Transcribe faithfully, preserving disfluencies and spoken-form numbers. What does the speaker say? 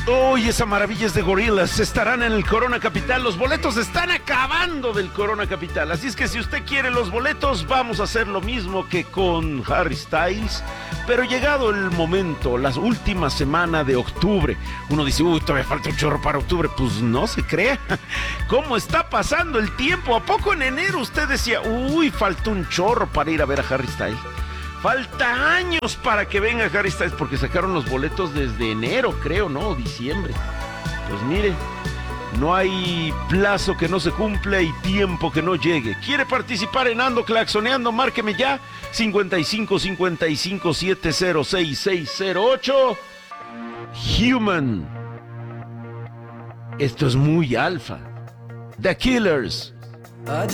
Hoy esa maravilla es de Gorillaz. Estarán en el Corona Capital. Los boletos están acabando del Corona Capital. Así es que si usted quiere los boletos, vamos a hacer lo mismo que con Harry Styles. Pero llegado el momento, la última semana de octubre, uno dice, uy, todavía falta un chorro para octubre. Pues no se crea. ¿Cómo está pasando el tiempo? ¿A poco en enero usted decía, uy, falta un chorro para ir a ver a Harry Styles? Falta años para que venga Harry Styles, porque sacaron los boletos desde enero, creo, ¿no? O diciembre. Pues mire, no hay plazo que no se cumpla y tiempo que no llegue. ¿Quiere participar en Ando Claxoneando? Márqueme ya, cincuenta y cinco cincuenta y cinco setenta sesenta y seis cero ocho. Human. Esto es muy alfa. The Killers.